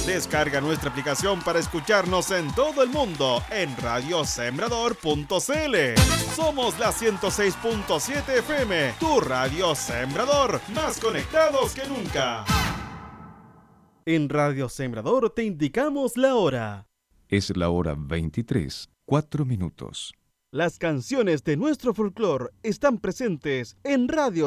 Descarga nuestra aplicación para escucharnos en todo el mundo en radiosembrador.cl. Somos la 106.7 FM, tu radio Sembrador, más conectados que nunca. En Radio Sembrador te indicamos la hora. Es la hora 23, 4 minutos. Las canciones de nuestro folclore están presentes en Radio